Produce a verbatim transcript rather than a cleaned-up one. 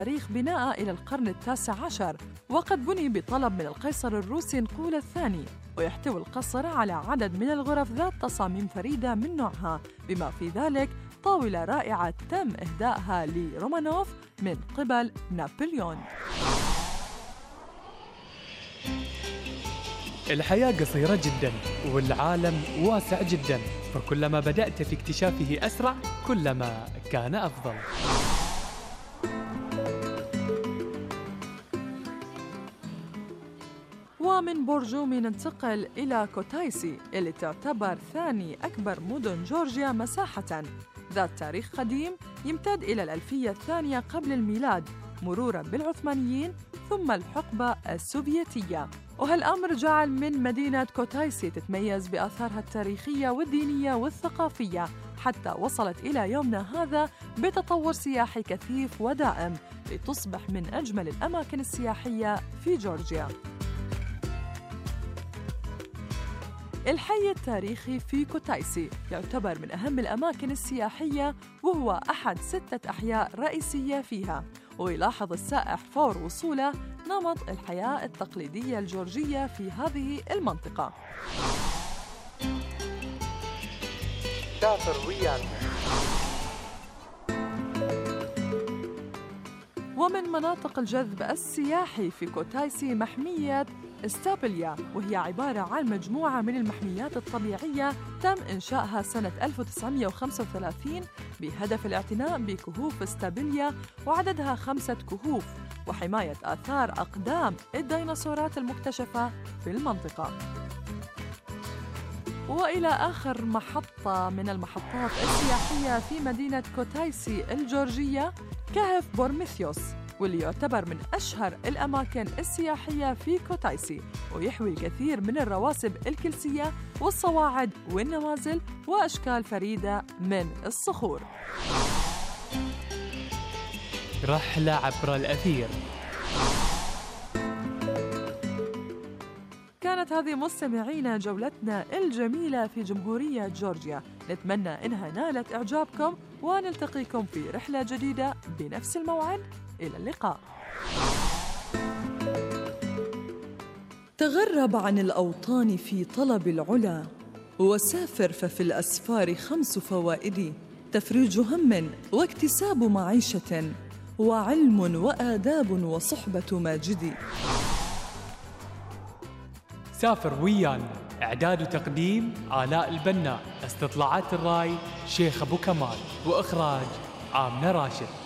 تاريخ بناءه إلى القرن التاسع عشر، وقد بني بطلب من القيصر الروسي نقول الثاني، ويحتوي القصر على عدد من الغرف ذات تصاميم فريدة من نوعها، بما في ذلك طاولة رائعة تم إهدائها لرومانوف من قبل نابليون. الحياة قصيرة جداً والعالم واسع جداً، فكلما بدأت في اكتشافه أسرع كلما كان أفضل. ومن بورجومي ننتقل إلى كوتايسي اللي تعتبر ثاني أكبر مدن جورجيا مساحةً، ذات تاريخ قديم يمتد إلى الألفية الثانية قبل الميلاد، مروراً بالعثمانيين ثم الحقبة السوفيتية. وهالأمر جعل من مدينة كوتايسي تتميز بآثارها التاريخية والدينية والثقافية، حتى وصلت إلى يومنا هذا بتطور سياحي كثيف ودائم، لتصبح من أجمل الأماكن السياحية في جورجيا. الحي التاريخي في كوتايسي يعتبر من أهم الأماكن السياحية، وهو أحد ستة أحياء رئيسية فيها، ويلاحظ السائح فور وصوله نمط الحياة التقليدية الجورجية في هذه المنطقة. سافر ويانا. ومن مناطق الجذب السياحي في كوتايسي محمية ستابليا، وهي عبارة عن مجموعة من المحميات الطبيعية تم إنشائها سنة ألف وتسعمائة وخمسة وثلاثين بهدف الاعتناء بكهوف ستابليا، وعددها خمسة كهوف، وحماية آثار أقدام الديناصورات المكتشفة في المنطقة. وإلى آخر محطة من المحطات السياحية في مدينة كوتايسي الجورجية كهف بورميثيوس، واللي يعتبر من أشهر الأماكن السياحية في كوتايسي، ويحوي الكثير من الرواسب الكلسية والصواعد والنوازل وأشكال فريدة من الصخور. رحلة عبر الأثير. كانت هذه مستمعينا جولتنا الجميلة في جمهورية جورجيا، نتمنى إنها نالت إعجابكم، ونلتقيكم في رحلة جديدة بنفس الموعد. إلى اللقاء. تغرب عن الأوطان في طلب العلا، وسافر ففي الأسفار خمس فوائد: تفريج هم واكتساب معيشة، وعلم وآداب وصحبة ماجد. سافر ويانا. إعداد وتقديم آلاء البناء، استطلاعات الراي شيخ أبو كمال، وإخراج آمنة راشد.